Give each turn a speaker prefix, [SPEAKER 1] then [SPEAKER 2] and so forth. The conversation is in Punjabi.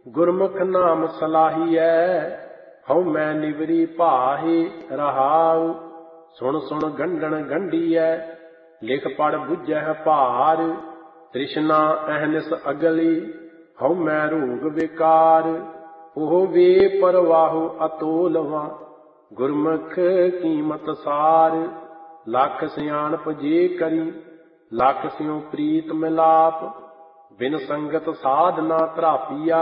[SPEAKER 1] ਗੁਰਮੁਖ ਨਾਮ ਸਲਾਹੀਐ, ਹਉ ਮੈਂ ਨਿਵਰੀ ਭਾਹੇ ਰਹਾਉ। ਸੁਣ ਸੁਣ ਗੰਢਣ ਗੰਢੀਐ, ਲਿਖ ਪੜ ਬੁਝਹਿ ਭਾਰ। ਤ੍ਰਿਸ਼ਨਾ ਅਹਨਿਸ ਅਗਲੀ, ਹਉ ਮੈਂ ਰੋਗ ਵਿਕਾਰ। ਉਹ ਵੇ ਪਰਵਾਹੁ ਅਤੋਲਵਾਂ, ਗੁਰਮੁਖ ਕੀਮਤ ਸਾਰ। ਲੱਖ ਸਿਆਣਪ ਜੇ ਕਰੀ, ਲੱਖ ਸਿਉ ਪ੍ਰੀਤ ਮਿਲਾਪ। ਬਿਨ ਸੰਗਤ ਸਾਧ ਨਾ ਧਰਾਪੀਆ,